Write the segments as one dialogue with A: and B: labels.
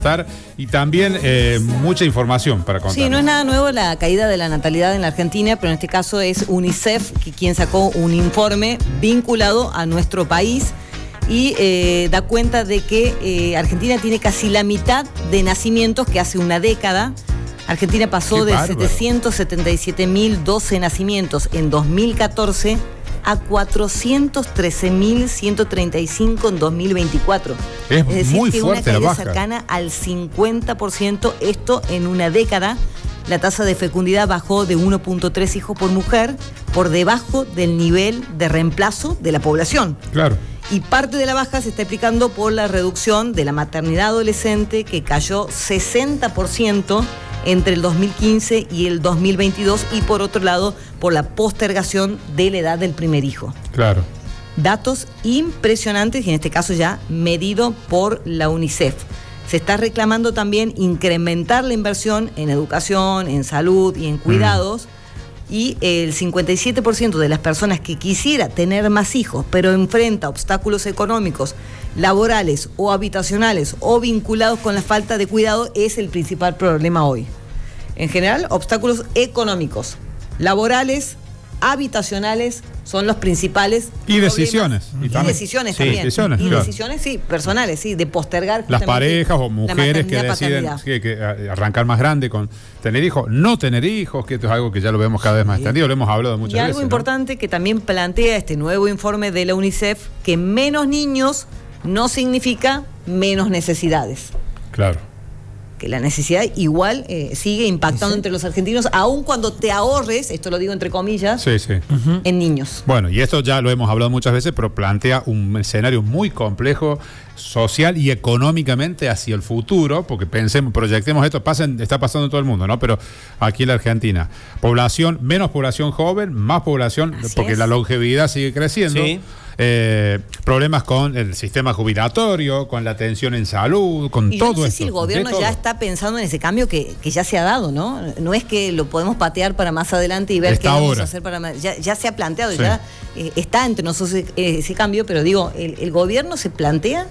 A: Y también mucha información para contar.
B: Sí, no es nada nuevo la caída de la natalidad en la Argentina, pero en este caso es UNICEF quien sacó un informe vinculado a nuestro país y da cuenta de que Argentina tiene casi la mitad de nacimientos que hace una década. Argentina pasó de 777.012 nacimientos en 2014 a 413.135 en 2024.
A: Es
B: decir,
A: muy
B: que
A: fuerte
B: una
A: la
B: caída
A: baja.
B: cercana al 50%, esto en una década. La tasa de fecundidad bajó de 1.3 hijos por mujer, por debajo del nivel de reemplazo de la población.
A: Claro.
B: Y parte de la baja se está explicando por la reducción de la maternidad adolescente, que cayó 60% entre el 2015 y el 2022, y por otro lado, por la postergación de la edad del primer hijo.
A: Claro.
B: Datos impresionantes, y en este caso ya medido por la UNICEF. Se está reclamando también incrementar la inversión en educación, en salud y en cuidados, y el 57% de las personas que quisiera tener más hijos, pero enfrenta obstáculos económicos, laborales o habitacionales o vinculados con la falta de cuidado, es el principal problema hoy. En general, obstáculos económicos, laborales, habitacionales son los principales
A: y decisiones.
B: Y decisiones también.
A: Decisiones,
B: y
A: claro.
B: decisiones, sí, personales, sí, de postergar
A: las parejas o mujeres que deciden que arrancar más grande con tener hijos, no tener hijos, que esto es algo que ya lo vemos cada vez más extendido, lo hemos hablado muchas veces.
B: Y algo importante, ¿no?, que también plantea este nuevo informe de la UNICEF, que menos niños no significa menos necesidades.
A: Claro.
B: Que la necesidad igual sigue impactando entre los argentinos, aun cuando te ahorres, esto lo digo entre comillas, en niños.
A: Bueno, y esto ya lo hemos hablado muchas veces, pero plantea un escenario muy complejo social y económicamente hacia el futuro, porque pensemos, proyectemos esto, está pasando en todo el mundo, ¿no? Pero aquí en la Argentina, menos población joven, más población, porque la longevidad sigue creciendo. Sí. Problemas con el sistema jubilatorio, con la atención en salud, con todo esto. No sé si
B: el gobierno ya está pensando en ese cambio que ya se ha dado, ¿no? No es que lo podemos patear para más adelante y ver qué vamos a hacer para más. Ya se ha planteado, ya está entre nosotros ese cambio, pero digo, ¿el gobierno se plantea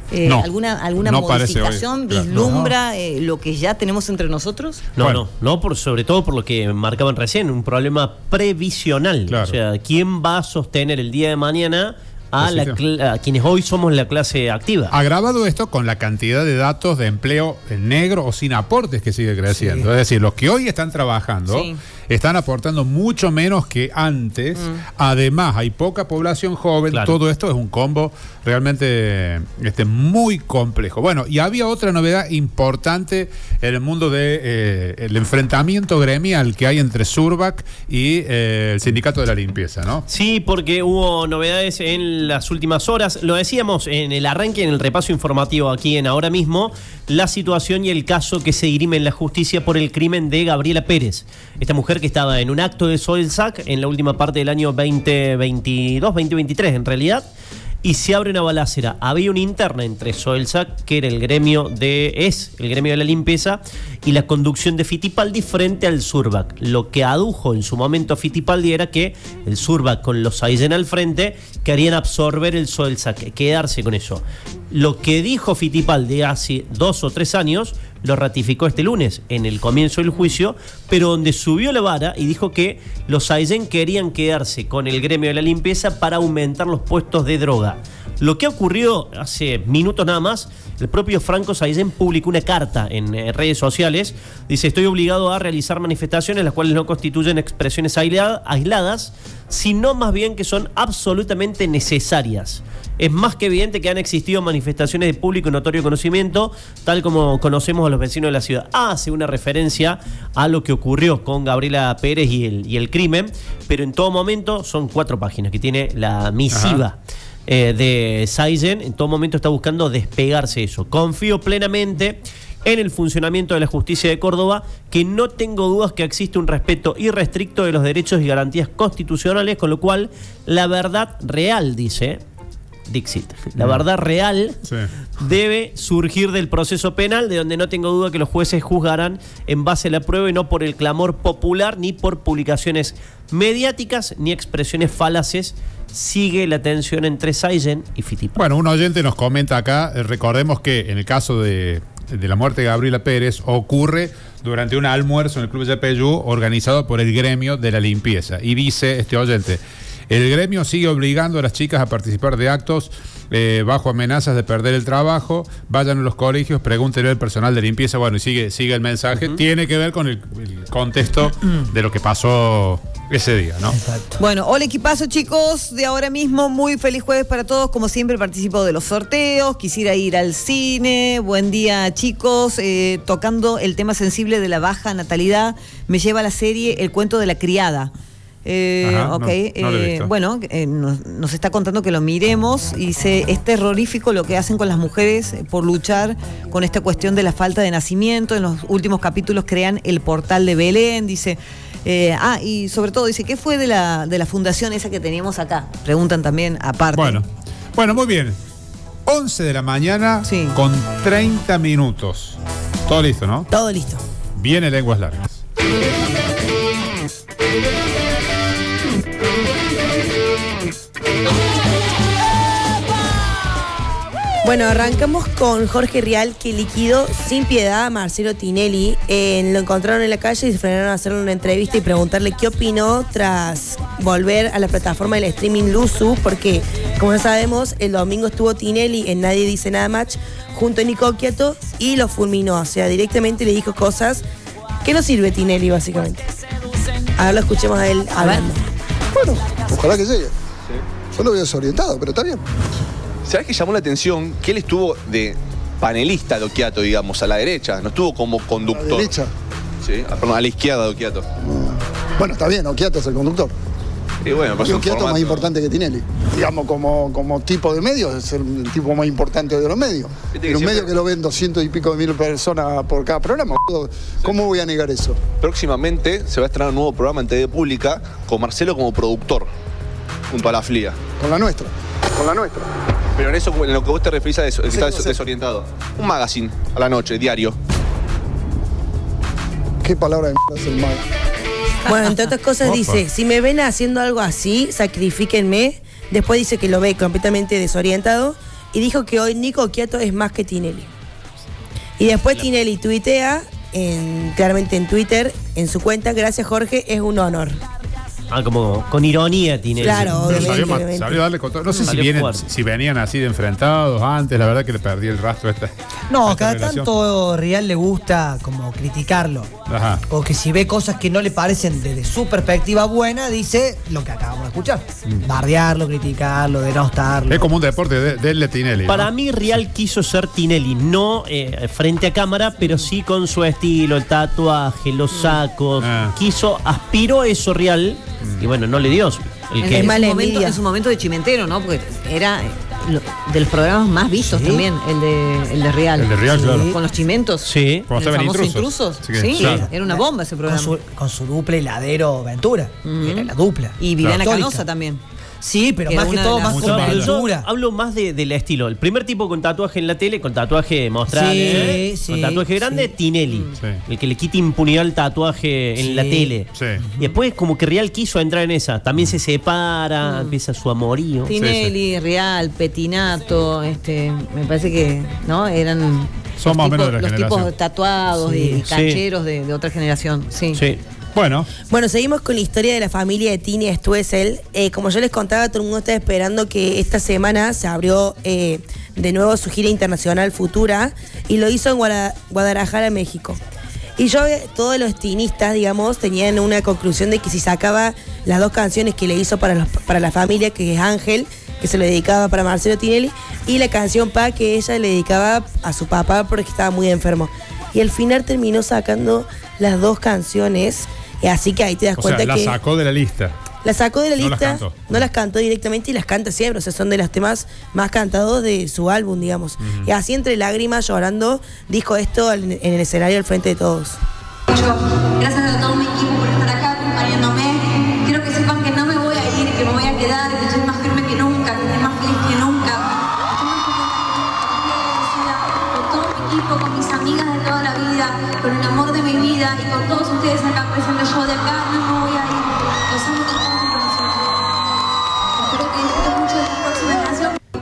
B: alguna modificación, vislumbra lo que ya tenemos entre nosotros?
C: Sobre todo por lo que marcaban recién, un problema previsional. Claro. O sea, ¿quién va a sostener el día de mañana a quienes hoy somos la clase activa? Agravado esto con la cantidad de datos de empleo en negro o sin aportes que sigue creciendo. Sí. Es decir, los que hoy están trabajando están aportando mucho menos que antes. Además, hay poca población joven. Claro. Todo esto es un combo realmente muy complejo. Bueno, y había otra novedad importante en el mundo de el enfrentamiento gremial que hay entre Surbac y el Sindicato de la Limpieza, ¿no? Sí, porque hubo novedades en las últimas horas. Lo decíamos en el arranque, en el repaso informativo aquí en Ahora Mismo, la situación y el caso que se dirime en la justicia por el crimen de Gabriela Pérez. Esta mujer que estaba en un acto de Soilsac en la última parte del año 2022, 2023 en realidad, y se abre una balacera. Había una interna entre Soilsac, que era el gremio de la limpieza, y la conducción de Fittipaldi frente al Surbac. Lo que adujo en su momento Fittipaldi era que el Surbac, con los Aillén al frente, querían absorber el Soilsac, quedarse con eso. Lo que dijo Fittipaldi hace 2 o 3 años lo ratificó este lunes en el comienzo del juicio, pero donde subió la vara y dijo que los Aillén querían quedarse con el gremio de la limpieza para aumentar los puestos de droga. Lo que ocurrió hace minutos nada más, el propio Franco Saillén publicó una carta en redes sociales. Dice: estoy obligado a realizar manifestaciones las cuales no constituyen expresiones aisladas, sino más bien que son absolutamente necesarias. Es más que evidente que han existido manifestaciones de público y notorio conocimiento, tal como conocemos a los vecinos de la ciudad. Hace una referencia a lo que ocurrió con Gabriela Pérez y el crimen, pero en todo momento son 4 páginas que tiene la misiva de Saillén. En todo momento está buscando despegarse de eso. Confío plenamente en el funcionamiento de la justicia de Córdoba, que no tengo dudas que existe un respeto irrestricto de los derechos y garantías constitucionales, con lo cual la verdad real, dice Dixit, la verdad real debe surgir del proceso penal, de donde no tengo duda que los jueces juzgarán en base a la prueba y no por el clamor popular, ni por publicaciones mediáticas, ni expresiones falaces. Sigue la tensión entre Saillén y Fittipaldi. Bueno, un oyente nos comenta acá, recordemos que en el caso de
A: de la muerte de Gabriela Pérez ocurre durante un almuerzo en el Club Yapeyú organizado por el gremio de la limpieza. Y dice este oyente: el gremio sigue obligando a las chicas a participar de actos bajo amenazas de perder el trabajo. Vayan a los colegios, pregúntenle al personal de limpieza. Bueno, y sigue el mensaje. Tiene que ver con el contexto de lo que pasó ese día, ¿no?
B: Exacto. Bueno, hola equipazo, chicos, de ahora mismo. Muy feliz jueves para todos. Como siempre participo de los sorteos. Quisiera ir al cine. Buen día, chicos. Tocando el tema sensible de la baja natalidad, me lleva a la serie El cuento de la criada. Okay. No bueno, nos está contando que lo miremos y dice: es terrorífico lo que hacen con las mujeres por luchar con esta cuestión de la falta de nacimiento. En los últimos capítulos crean el portal de Belén, dice. Y sobre todo dice: ¿qué fue de la fundación esa que teníamos acá? Preguntan también aparte.
A: Bueno, muy bien. 11 de la mañana, sí, con 30 minutos. Todo listo, ¿no?
B: Todo listo.
A: Viene Lenguas Largas.
D: Bueno, arrancamos con Jorge Rial, que liquidó sin piedad a Marcelo Tinelli. Lo encontraron en la calle y se frenaron a hacerle una entrevista y preguntarle qué opinó tras volver a la plataforma del streaming Luzu, porque, como ya sabemos, el domingo estuvo Tinelli en Nadie Dice Nada Match junto a Nico Occhiato y lo fulminó. O sea, directamente le dijo cosas que no sirve Tinelli, básicamente. Ahora lo escuchemos a él hablando.
E: Bueno, ojalá que llegue. Sí. Yo lo veo desorientado, pero está bien.
F: ¿Sabes qué llamó la atención? Que él estuvo de panelista de Occhiato, digamos, a la derecha. No estuvo como conductor. ¿A la derecha? Sí, perdón, a la izquierda de Occhiato.
E: Bueno, está bien, Occhiato es el conductor.
F: Y bueno,
E: y Occhiato es más importante que Tinelli. Digamos, como tipo de medios, es el tipo más importante de los medios. En un medio que lo ven 200 y pico de mil personas por cada programa. ¿Cómo voy a negar eso?
F: Próximamente se va a estrenar un nuevo programa en TV Pública con Marcelo como productor, junto a la FLIA.
E: Con la nuestra.
F: Pero en eso, en lo que vos te referís a eso, el que está desorientado. Un magazine a la noche, diario.
E: ¿Qué palabra de mierda es el mag?
D: Bueno, entre otras cosas dice: si me ven haciendo algo así, sacrifíquenme. Después dice que lo ve completamente desorientado y dijo que hoy Nico Occhiato es más que Tinelli. Y después Tinelli tuitea, claramente en Twitter, en su cuenta: gracias Jorge, es un honor.
C: Como con ironía Tinelli.
D: Claro, obviamente.
A: Salió a darle control. No sé si venían así de enfrentados antes. La verdad que le perdí el rastro
G: No, cada tanto Rial le gusta como criticarlo. Ajá. O que si ve cosas que no le parecen desde su perspectiva buena, dice lo que acabamos de escuchar. Bardearlo, criticarlo, denostarlo.
A: Es como un deporte de Tinelli.
C: Para mí Rial quiso ser Tinelli, no frente a cámara, pero sí con su estilo, el tatuaje, los sacos. Aspiró eso Rial. Y bueno, no le dio
B: en su momento de chimentero, ¿no? Porque era de los programas más vistos también, el de Rial.
A: El de Rial, claro.
B: Con los chimentos.
A: Sí.
B: Con los famosos intrusos. Sí, claro. Era una bomba ese programa.
G: Con su dupla Heladero Ventura. Era la dupla.
B: Y Viviana Canosa también.
G: Sí, pero más que todo, más con cultura.
C: Hablo más del estilo. El primer tipo con tatuaje en la tele, con tatuaje mostrar, con tatuaje grande, Tinelli. Sí. El que le quita impunidad al tatuaje en la tele. Sí. Y después como que Rial quiso entrar en esa. También se separa, empieza su amorío.
B: Tinelli, Rial, Petinato, me parece que, ¿no? Eran
A: son más o menos de la
B: los
A: generación.
B: Tipos tatuados y cancheros de otra generación. Sí.
D: Bueno, seguimos con la historia de la familia de Tini Stoessel. Como yo les contaba, todo el mundo está esperando que esta semana se abrió de nuevo su gira internacional Futura y lo hizo en Guadalajara, México. Y todos los tinistas, digamos, tenían una conclusión de que si sacaba las dos canciones que le hizo para la familia, que es Ángel, que se lo dedicaba para Marcelo Tinelli, y la canción Pa, que ella le dedicaba a su papá porque estaba muy enfermo. Y al final terminó sacando las dos canciones. Así que ahí te das cuenta que
A: la sacó de la lista.
D: La sacó de la lista, no las cantó directamente y las canta siempre. O sea, son de los temas más cantados de su álbum, digamos. Y así entre lágrimas, llorando, dijo esto en el escenario al frente de todos.
H: Gracias a todo mi equipo por estar acá acompañándome. Quiero que sepan que no me voy a ir, que me voy a quedar, que estoy más firme que nunca, que estoy más feliz que nunca. Estoy más feliz con todo mi equipo, con mis amigas de toda la vida, con el amor de mi vida y con todos ustedes acá presentes. Yo de acá no me voy a ir. Los amo con todo mi corazón. Espero que disfruten mucho de esta próxima canción.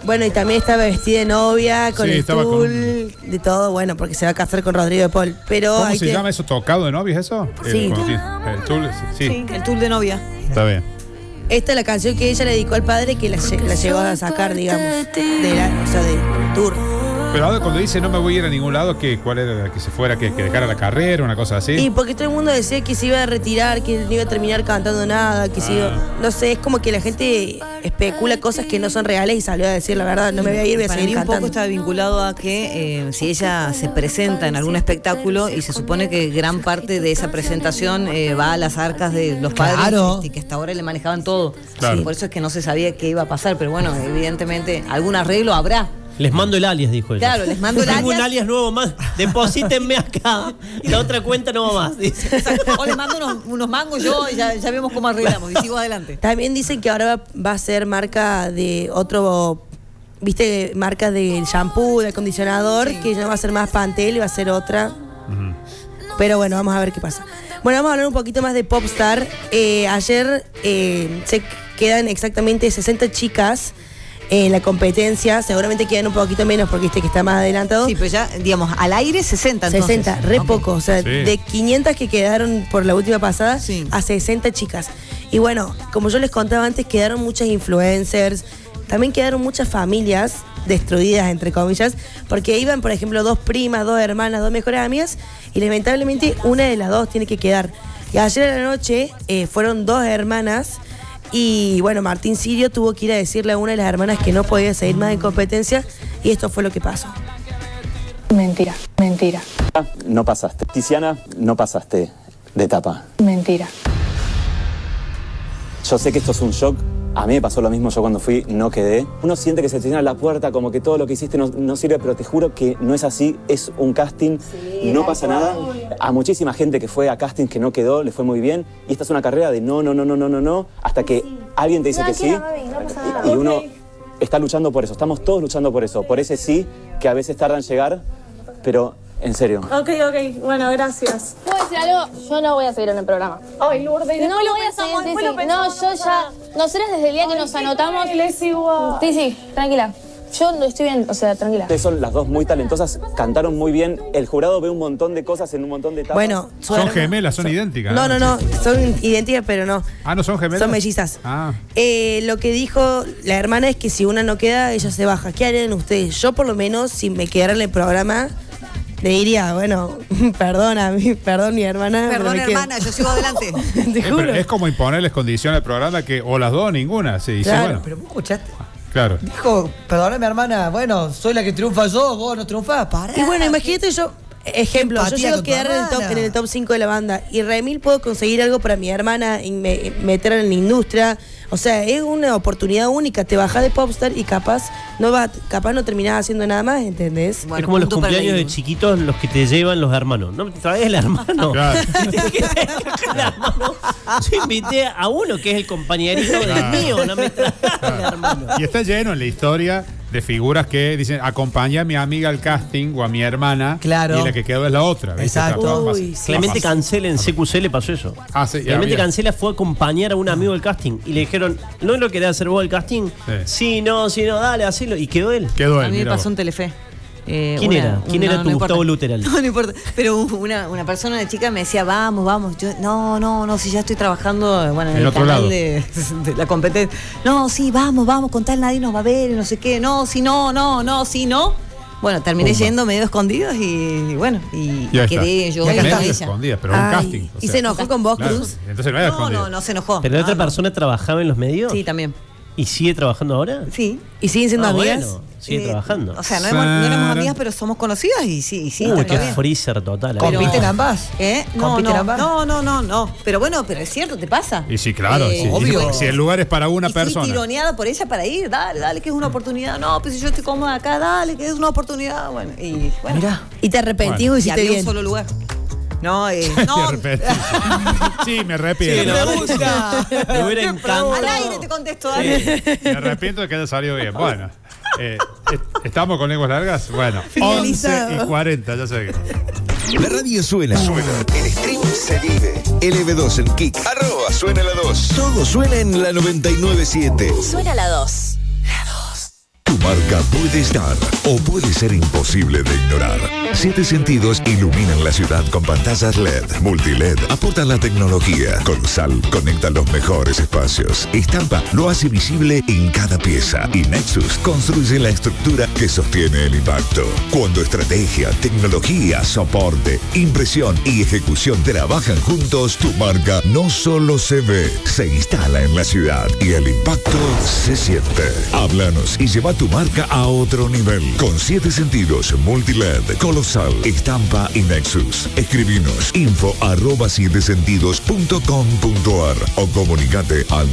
D: Bueno, y también estaba vestida de novia, con el tul, de todo, bueno, porque se va a casar con Rodrigo de Paul. Pero
A: ¿cómo se llama eso? ¿Tocado de novia es eso?
D: Sí.
A: El tul,
B: sí, el tul de novia.
A: Está bien.
D: Esta es la canción que ella le dedicó al padre que la llegó a sacar, digamos, del tour.
A: Pero ahora cuando dice no me voy a ir a ningún lado, ¿cuál era? ¿Que se fuera, que dejara la carrera, una cosa así?
D: Y porque todo el mundo decía que se iba a retirar, que no iba a terminar cantando nada, que se iba... No sé, es como que la gente especula cosas que no son reales y salió a decir la verdad, no me voy a ir, voy a seguir cantando.
B: Un poco está vinculado a que si ella se presenta en algún espectáculo y se supone que gran parte de esa presentación va a las arcas de los padres y que hasta ahora le manejaban todo. Claro. Por eso es que no se sabía qué iba a pasar, pero bueno, evidentemente algún arreglo habrá.
C: Les mando el alias, dijo ella.
B: Claro, les mando el alias.
C: Tengo un alias nuevo más. Deposítenme acá. Y la otra cuenta no va más. Dice.
B: O les mando unos mangos yo y ya vemos cómo arreglamos. Y sigo adelante.
D: También dicen que ahora va a ser marca de otro... ¿Viste? Marca del shampoo, del acondicionador, que ya no va a ser más Pantel y va a ser otra. Pero bueno, vamos a ver qué pasa. Bueno, vamos a hablar un poquito más de Popstar. Ayer se quedan exactamente 60 chicas en la competencia, seguramente quedan un poquito menos porque que está más adelantado.
B: Sí, pero ya, digamos, al aire 60 entonces.
D: 60, re poco, o sea, de 500 que quedaron por la última pasada, a 60 chicas. Y bueno, como yo les contaba antes, quedaron muchas influencers, también quedaron muchas familias destruidas, entre comillas, porque iban, por ejemplo, 2 primas, 2 hermanas, 2 mejores amigas, y lamentablemente una de las 2 tiene que quedar. Y ayer a la noche fueron 2 hermanas. Y bueno, Martín Sirio tuvo que ir a decirle a una de las hermanas que no podía seguir más en competencia y esto fue lo que pasó.
I: Mentira. No pasaste. Tiziana, no pasaste de etapa. Mentira. Yo sé que esto es un shock. A mí me pasó lo mismo, yo cuando fui no quedé. Uno siente que se te llena la puerta, como que todo lo que hiciste no sirve, pero te juro que no es así, es un casting, no pasa nada. A muchísima gente que fue a casting que no quedó, le fue muy bien. Y esta es una carrera de no, hasta que alguien te dice que sí. Y uno está luchando por eso, estamos todos luchando por eso, por ese sí, que a veces tarda en llegar, pero... En serio.
J: Ok, bueno, gracias.
K: ¿Puedo decir algo? Yo no voy a seguir en el programa.
J: Ay, Lourdes.
K: No lo voy a seguir, sí. No, yo ya... Nosotros desde el día que nos anotamos... Sí, tranquila. Yo no estoy bien, o sea, tranquila.
I: Ustedes son las 2 muy talentosas, cantaron muy bien. El jurado ve un montón de cosas en un montón de etapas.
D: Bueno,
A: son gemelas, son idénticas.
D: No, son idénticas, pero no.
A: Ah, ¿no son gemelas?
D: Son mellizas. Lo que dijo la hermana es que si una no queda, ella se baja. ¿Qué harían ustedes? Yo, por lo menos, si me quedara en el programa... Le diría, bueno, perdón mi hermana.
B: Perdón, hermana, yo sigo adelante.
D: Te juro.
A: Pero es como imponerles condiciones al programa que o las 2 o ninguna. Sí,
G: claro,
A: bueno.
G: pero vos escuchaste.
A: Claro.
G: Dijo, perdóname hermana, bueno, soy la que triunfa yo, vos no triunfás, pará.
D: Y bueno, imagínate yo, ejemplo, yo llego a quedar en el top 5 de la banda y remil puedo conseguir algo para mi hermana y meterla en la industria. O sea, es una oportunidad única. Te bajás de Popstar y capaz no terminás haciendo nada más, ¿entendés?
C: Bueno, es como los cumpleaños de chiquitos los que te llevan los hermanos. ¿No me traes el hermano? Claro. Yo invité a uno que es el compañerito del mío, no me traes el hermano.
A: Y está lleno en la historia de figuras que dicen, acompaña a mi amiga al casting o a mi hermana.
G: Claro.
A: Y la que quedó es la otra. ¿Viste?
C: Exacto. Clemente Cancela en CQC le pasó eso.
A: Sí,
C: Clemente Cancela fue a acompañar a un amigo del casting y le dijeron, ¿no lo querés hacer vos el casting? Sí, no, dale, hacelo. Y quedó él.
B: A mí me pasó en Telefe.
C: ¿Quién era tu Gustavo Luteral?
B: No importa. Pero una persona, una chica me decía, vamos. Yo, no, si ya estoy trabajando en el canal de la competencia. No, sí, vamos, con tal nadie nos va a ver, no sé qué. No, si no. Bueno, terminé yendo medio escondidos y bueno, y quedé yo
A: medio escondida, pero un casting.
D: ¿Y se enojó con vos, Cruz?
A: Entonces no era escondido.
B: No se enojó.
C: ¿Pero la otra persona trabajaba en los medios?
B: Sí, también.
C: ¿Y sigue trabajando ahora?
B: Sí.
D: ¿Y siguen siendo amigas?
C: Bueno, sigue trabajando.
B: O sea, no éramos amigas, pero somos conocidas y sí.
C: Qué freezer total.
G: ¿Compiten ambas?
B: ¿Compiten ambas? No. Pero bueno, pero es cierto, ¿te pasa?
A: Y sí, claro. Sí.
G: Obvio.
A: Si el lugar es para una persona.
B: Fui tironeada por ella para ir. Dale, que es una oportunidad. No, pues si yo estoy cómoda acá, dale, que es una oportunidad. Bueno.
D: Mirá. ¿Y te arrepentís o hiciste bien?
B: Un solo lugar. No,
A: Sí, me arrepiento.
C: Sí, me gusta. Me hubiera encantado.
B: Al aire te contesto, dale.
A: Me arrepiento de que haya salido bien. Bueno, ¿estamos con lenguas largas? Bueno, 11:40, ya sé.
L: La radio suena. El streaming se vive. LB2 en Kik. @suena la 2. Todo suena en la 99.7.
M: Suena la 2.
L: La marca puede estar o puede ser imposible de ignorar. 7 Sentidos iluminan la ciudad con pantallas LED, multiled, aportan la tecnología. Colosal conecta los mejores espacios. Estampa lo hace visible en cada pieza. Y Nexus construye la estructura que sostiene el impacto. Cuando estrategia, tecnología, soporte, impresión y ejecución trabajan juntos, tu marca no solo se ve, se instala en la ciudad y el impacto se siente. Háblanos y lleva tu marca a otro nivel. Con 7 Sentidos, multiled, Colosal, Estampa y Nexus. Escribinos info@7sentidos.com.ar o comunicate al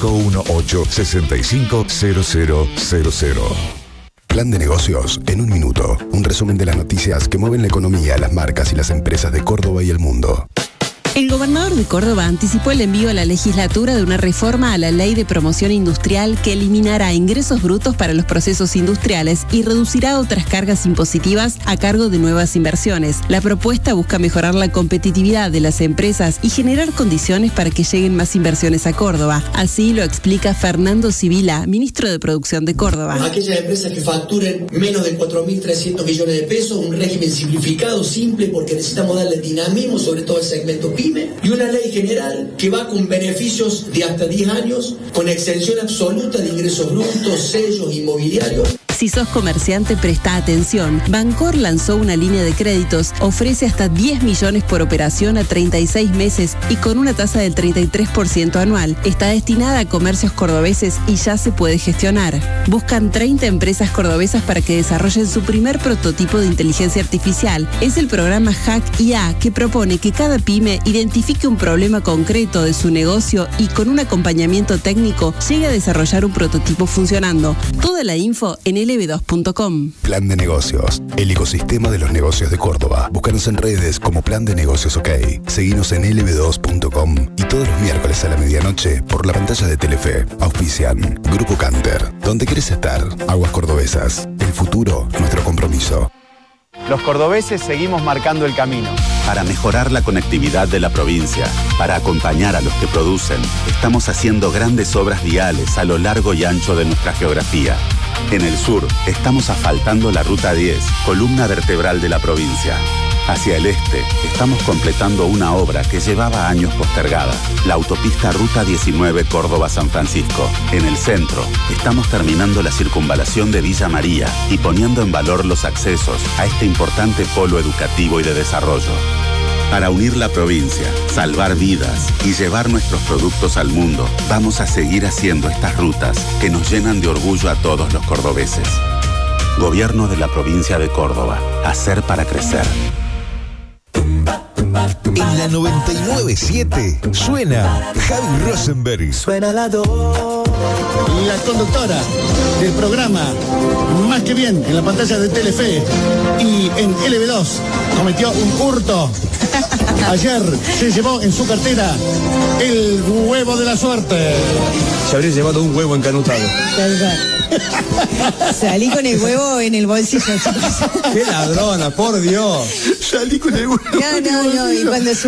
L: 3518-650000.
M: Plan de negocios en un minuto. Un resumen de las noticias que mueven la economía, las marcas y las empresas de Córdoba y el mundo.
N: El gobernador de Córdoba anticipó el envío a la legislatura de una reforma a la Ley de Promoción Industrial que eliminará ingresos brutos para los procesos industriales y reducirá otras cargas impositivas a cargo de nuevas inversiones. La propuesta busca mejorar la competitividad de las empresas y generar condiciones para que lleguen más inversiones a Córdoba. Así lo explica Fernando Sibila, ministro de Producción de Córdoba.
O: Aquellas empresas que facturen menos de 4.300 millones de pesos, un régimen simplificado, simple, porque necesitamos darle dinamismo, sobre todo al segmento PYME, y una ley general que va con beneficios de hasta 10 años, con exención absoluta de ingresos brutos, sellos inmobiliarios.
N: Si sos comerciante, presta atención. Bancor lanzó una línea de créditos, ofrece hasta 10 millones por operación a 36 meses y con una tasa del 33% anual. Está destinada a comercios cordobeses y ya se puede gestionar. Buscan 30 empresas cordobesas para que desarrollen su primer prototipo de inteligencia artificial. Es el programa Hack IA, que propone que cada pyme identifique un problema concreto de su negocio y con un acompañamiento técnico llegue a desarrollar un prototipo funcionando. Toda la info en lb2.com.
M: Plan de negocios, el ecosistema de los negocios de Córdoba. Búscanos en redes como Plan de Negocios OK. Seguinos en lb2.com y todos los miércoles a la medianoche por la pantalla de Telefe. Auspician Grupo Canter. ¿Dónde querés estar? Aguas Cordobesas. El futuro, nuestro compromiso.
P: Los cordobeses seguimos marcando el camino.
Q: Para mejorar la conectividad de la provincia, para acompañar a los que producen, estamos haciendo grandes obras viales a lo largo y ancho de nuestra geografía. En el sur, estamos asfaltando la Ruta 10, columna vertebral de la provincia. Hacia el este, estamos completando una obra que llevaba años postergada, la autopista Ruta 19 Córdoba-San Francisco. En el centro, estamos terminando la circunvalación de Villa María y poniendo en valor los accesos a este importante polo educativo y de desarrollo. Para unir la provincia, salvar vidas y llevar nuestros productos al mundo, vamos a seguir haciendo estas rutas que nos llenan de orgullo a todos los cordobeses. Gobierno de la provincia de Córdoba. Hacer para crecer.
L: En la 99.7 suena Javi Rosenberg.
R: Suena la 2. La conductora del programa Más que Bien en la pantalla de Telefe y en LB2 cometió un hurto. Ayer se llevó en su cartera el huevo de la suerte.
S: Se habría llevado un huevo encanutado.
T: Salí con el huevo en el bolsillo, chicos.
S: ¡Qué ladrona, por Dios!
R: Salí con el huevo.
T: No, y cuando